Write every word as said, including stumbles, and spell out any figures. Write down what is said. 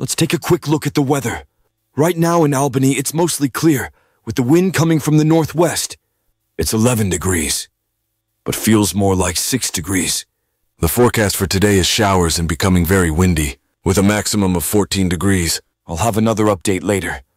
Let's take a quick look at the weather. Right now in Albany, it's mostly clear, with the wind coming from the northwest. It's eleven degrees, but feels more like six degrees. The forecast for today is showers and becoming very windy, with a maximum of fourteen degrees. I'll have another update later.